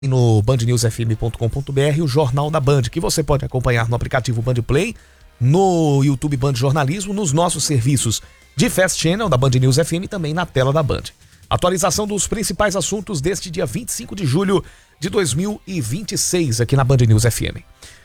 no bandnewsfm.com.br, o Jornal da Band, que você pode acompanhar no aplicativo Band Play, no YouTube Band Jornalismo, nos nossos serviços de Fast Channel da Band News FM e também na tela da Band. Atualização dos principais assuntos deste dia 25 de julho de 2026 aqui na Band News FM.